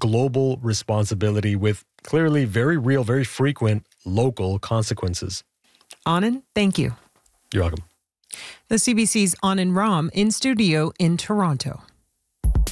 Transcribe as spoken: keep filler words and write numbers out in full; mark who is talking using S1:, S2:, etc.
S1: global responsibility with clearly very real, very frequent local consequences.
S2: Anand, thank you.
S1: You're welcome.
S2: The C B C's Anand Ram in studio in Toronto.